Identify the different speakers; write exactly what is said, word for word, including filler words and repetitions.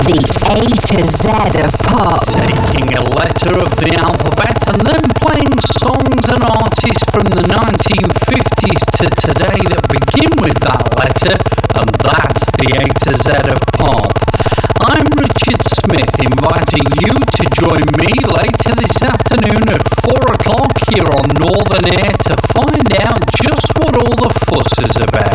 Speaker 1: The A to Z of pop.
Speaker 2: Taking a letter of the alphabet and then playing songs and artists from the nineteen fifties to today that begin with that letter, and that's the A to Z of pop. I'm Richard Smith, inviting you to join me later this afternoon at four o'clock here on Northern Air to find out just what all the fuss is about.